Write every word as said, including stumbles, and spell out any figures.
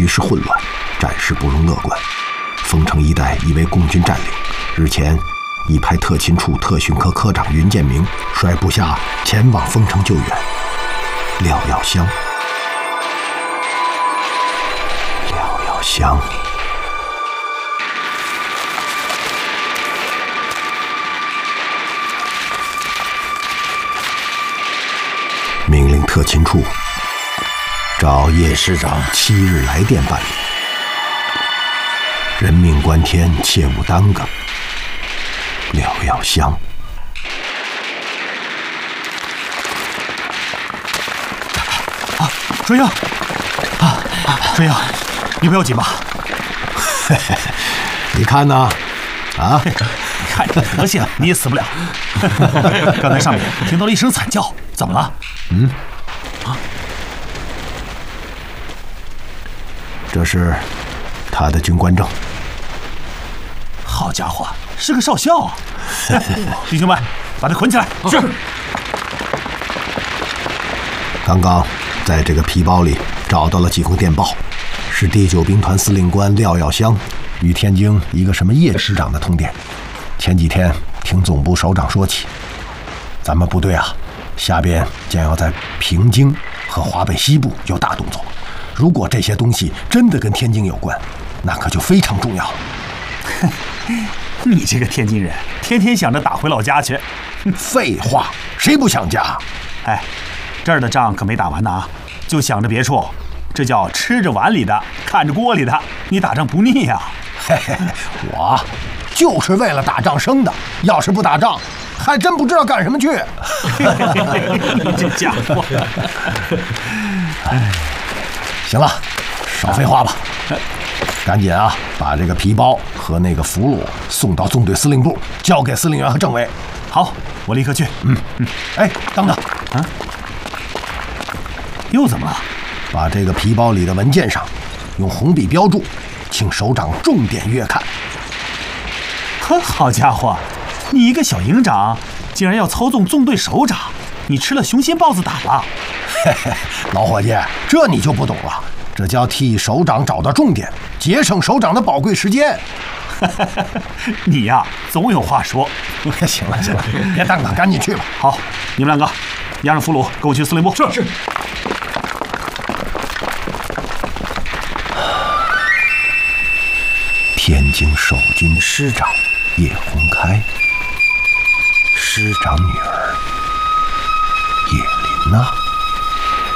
局势混乱，战事不容乐观。丰城一带已为共军占领。日前，已派特勤处特训科科长云建明率部下前往丰城救援。廖耀湘，廖耀湘。命令特勤处找叶师长七日来电办理。人命关天，切勿耽搁。廖耀湘。 啊，春英，啊，春英，你不要紧吧？ 嘿嘿，你看呢？啊， 你看这德行，你也死不了。刚才上面听到了一声惨叫，怎么了？ 嗯，啊，这是他的军官证。 好家伙，是个少校啊！弟兄们，把他捆起来。 是。 刚刚在这个皮包里找到了几封电报，是第九兵团司令官廖耀湘与天津一个什么叶师长的通电。前几天听总部首长说起，咱们部队啊，下边将要在平津和华北西部有大动作。如果这些东西真的跟天津有关，那可就非常重要了。 你这个天津人，天天想着打回老家去。 废话，谁不想家？ 哎，这儿的仗可没打完呢啊，就想着别处，这叫吃着碗里的，看着锅里的。你打仗不腻呀？ 嘿嘿，我就是为了打仗生的，要是不打仗，还真不知道干什么去。 你这家伙！ 哎，行了，少废话吧。赶紧啊，把这个皮包和那个俘虏送到纵队司令部，交给司令员和政委。 好，我立刻去。 嗯嗯。哎，等等， 啊，又怎么了？ 把这个皮包里的文件上用红笔标注，请首长重点阅看。 呵，好家伙，你一个小营长，竟然要操纵纵队首长，你吃了雄心豹子胆了？ 嘿嘿，老伙计，这你就不懂了。这叫替首长找到重点，节省首长的宝贵时间。 你呀，总有话说。 行了行了，别耽搁，赶紧去吧。 好，你们两个押上俘虏，跟我去司令部。 是是。 天津守军师长叶洪开，师长女儿叶琳娜。